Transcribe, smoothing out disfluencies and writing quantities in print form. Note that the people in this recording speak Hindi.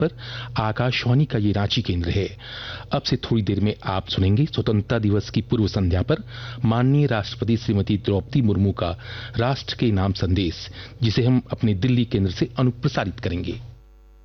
पर आकाशवाणी का ये रांची केंद्र है। अब से थोड़ी देर में आप सुनेंगे स्वतंत्रता दिवस की पूर्व संध्या पर माननीय राष्ट्रपति श्रीमती द्रौपदी मुर्मू का राष्ट्र के नाम संदेश, जिसे हम अपने दिल्ली केंद्र से अनुप्रसारित करेंगे।